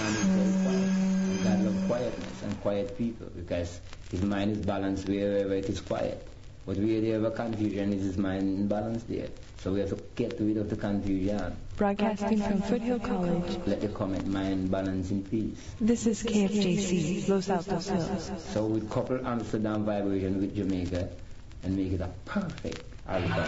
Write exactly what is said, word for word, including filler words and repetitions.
man is very quiet. And God loves quietness and quiet people because his mind is balanced wherever it is quiet. But where there ever confusion is his mind imbalanced there. So we have to get rid of the confusion. Broadcasting from Foothill College. Let the comet mind balance in peace. This is K F J C, Los Altos Hills. So we couple Amsterdam vibration with Jamaica and make it a perfect album.